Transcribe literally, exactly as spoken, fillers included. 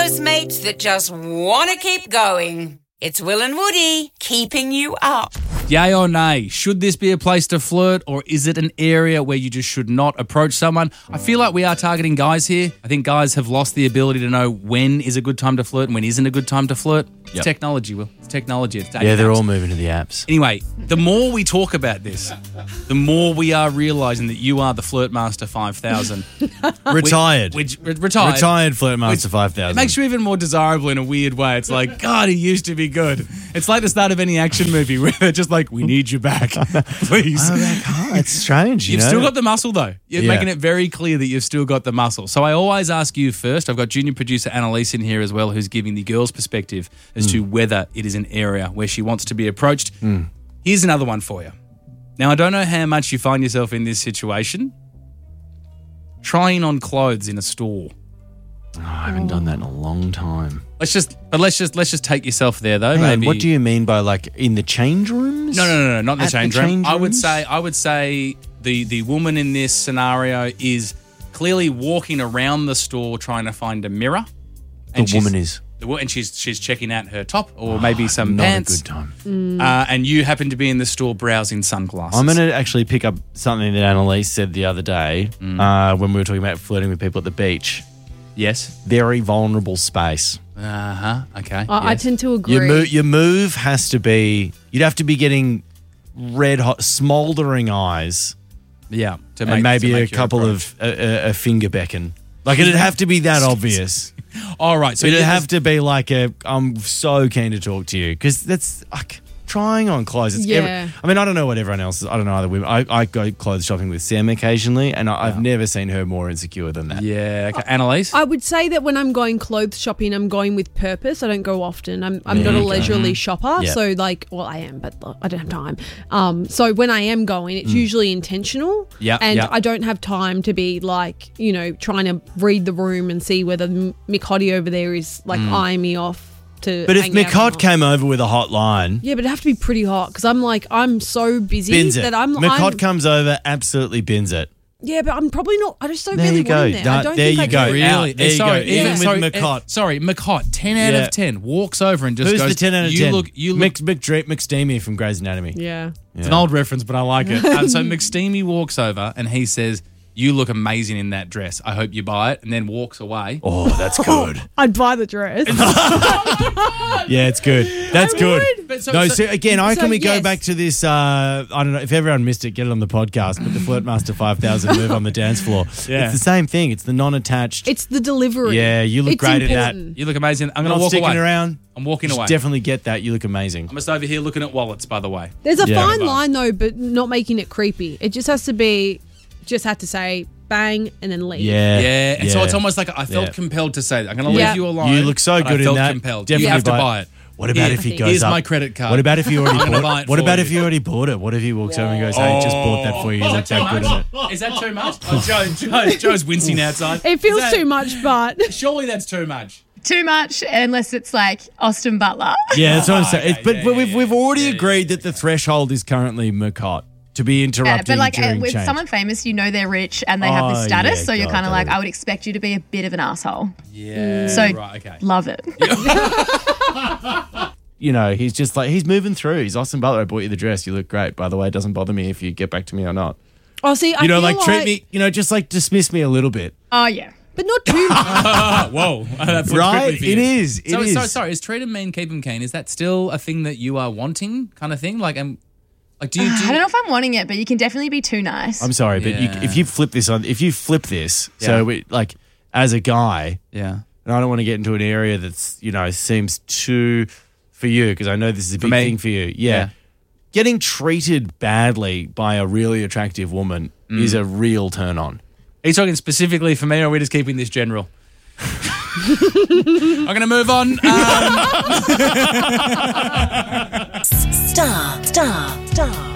those mates that just want to keep going. It's Will and Woody keeping you up. Yay or nay? Should this be a place to flirt, or is it an area where you just should not approach someone? I feel like we are targeting guys here. I think guys have lost the ability to know when is a good time to flirt and when isn't a good time to flirt. It's Yep. technology, Will. It's technology. It's Yeah, they're apps. all moving to the apps. Anyway, the more we talk about this, the more we are realising that you are the Flirtmaster five thousand. Retired. Which, which retired. Retired Flirtmaster Which- five thousand. It makes you even more desirable in a weird way. It's like, God, he used to be good. It's like the start of any action movie where they're just like, we need you back, please. Oh, that can't. It's strange. You You've know? still got the muscle, though. You're Yeah. making it very clear that you've still got the muscle. So I always ask you first. I've got junior producer Annalise in here as well, who's giving the girl's perspective as to whether it is an area where she wants to be approached. Here's another one for you. Now, I don't know how much you find yourself in this situation. Trying on clothes in a store. Oh, I haven't done that in a long time. Let's just, but let's just, let's just take yourself there, though. Hang on, maybe. what do you mean by like in the change rooms? No, no, no, no, not in the At the change room. change I would rooms? say, I would say the the woman in this scenario is clearly walking around the store trying to find a mirror. The she's- woman is. the wo- and she's she's checking out her top or maybe some Not pants. a good time. Uh, and you happen to be in the store browsing sunglasses. I'm going to actually pick up something that Annalise said the other day uh, when we were talking about flirting with people at the beach. Yes. Very vulnerable space. Uh huh. Okay. I, I yes. tend to agree. Your, mo- your move has to be, you'd have to be getting red hot, smouldering eyes Yeah. To and maybe to a make your couple approach. of, a, a, a finger beckon. Like it'd have to be that obvious. All right. So It'd you have to be like a, I'm so keen to talk to you because that's like trying on clothes. It's Yeah. every- I mean, I don't know what everyone else is. I don't know other women. I, I go clothes shopping with Sam occasionally, and I, I've never seen her more insecure than that. Yeah. Okay. Annalise. I would say that when I'm going clothes shopping, I'm going with purpose. I don't go often. I'm I'm not a leisurely shopper, Yeah. so like, well, I am, but I don't have time. Um, so when I am going, it's usually intentional. Yeah, and yeah. I don't have time to be like, you know, trying to read the room and see whether M- Mick Hottie over there is like eyeing me off to. But if hang out or Mick Hott not. came over with a hot line, yeah, but it'd have to be pretty hot because I'm like I'm so busy bins it. that I'm. Mick I'm Hott comes over, absolutely bins it. yeah, but I'm probably not. I just don't There really you go. want him there. No, I don't there think you I go. do. Really? Out. There you sorry, go. Even yeah, with sorry, McCott. uh, sorry, McCott, ten out Yeah. of ten, walks over and just Who's goes, the ten out of you ten? Look, you look, Mick, Mick, Dre- McSteamy from Grey's Anatomy. Yeah. it's an old reference, but I like it. Um, so McSteamy walks over and he says, you look amazing in that dress. I hope you buy it, and then walks away. Oh, that's good. I'd buy the dress. Yeah, it's good. That's good. But so- no, so- so, again, I so can we go yes. back to this? Uh, I don't know if everyone missed it. Get it on the podcast. But the Flirtmaster five thousand move on the dance floor. Yeah. It's the same thing. It's the non-attached. It's the delivery. Yeah, you look It's great at that. important. You look amazing. I'm going Not to walk sticking away. around. I'm walking You should away. definitely get that. You look amazing. I'm just over here looking at wallets, by the way. There's a Yeah. fine line though, but not making it creepy. It just has to be, just have to say bang and then leave. Yeah, Yeah, and so it's almost like I felt Yeah. compelled to say that. I'm going to Yeah. leave you alone. You look so but good I in felt that. compelled. Definitely you have to buy it. buy it. What about Here- if he goes Here's up? my credit card. What about if you already I'm gonna bought buy it? it What for about you. if you already bought it? What if he walks over and goes, "Hey, just bought that for you. You Oh, look that good in it." Is that too much? Oh, Joe, Joe, Joe's wincing outside. It feels Is that- too much, but Surely that's too much. Too much, unless it's like Austin Butler. Yeah, that's what I'm saying. Okay, It's- but yeah, but yeah, we've yeah. we've already Yeah, yeah, agreed that the threshold is currently McCott to be Yeah, interrupting but like uh, during with change. someone famous, you know they're rich and they have Oh, this status, yeah, so you're God, kind of like, totally. I would expect you to be a bit of an asshole. Yeah. So right, okay. love it. You know, he's just like he's moving through. He's Austin Butler. I bought you the dress. You look great. By the way, it doesn't bother me if you get back to me or not. oh, see, I You know, feel like, treat me. You know, just like dismiss me a little bit. Oh yeah. but not too much. Ah, whoa. That flipped Right? quickly for you. It is. It so, is. so, sorry, is treat him mean, keep him keen? Is that still a thing that you are wanting kind of thing? Like, um, like do you, do I you don't know if I'm wanting it, but you can definitely be too nice. I'm sorry, but Yeah. you, if you flip this on, if you flip this, so Yeah. we, like as a guy, yeah. and I don't want to get into an area that's you know seems too for you because I know this is a big me? thing for you. Yeah. Yeah. Getting treated badly by a really attractive woman Mm. is a real turn on. Are you talking specifically for me, or are we just keeping this general? I'm going to move on. Um, Star, star, star.